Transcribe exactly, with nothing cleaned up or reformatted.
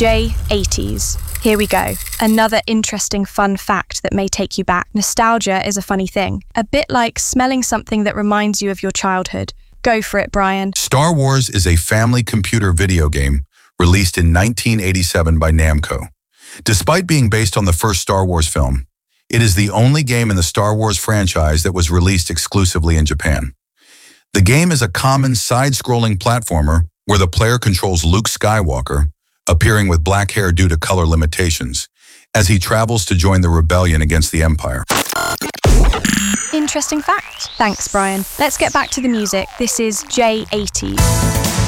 J eighties. Here we go. Another interesting fun fact that may take you back. Nostalgia is a funny thing. A bit like smelling something that reminds you of your childhood. Go for it, Brian. Star Wars is a family computer video game released in nineteen eighty-seven by Namco. Despite being based on the first Star Wars film, it is the only game in the Star Wars franchise that was released exclusively in Japan. The game is a common side-scrolling platformer where the player controls Luke Skywalker, appearing with black hair due to color limitations, as he travels to join the rebellion against the Empire. Interesting fact. Thanks, Brian. Let's get back to the music. This is J eighties.